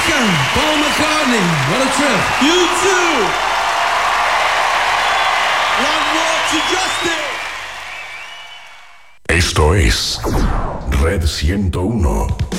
Beckham, Paul McCartney, what a trip. You too. One more to justice. Esto es Red 101.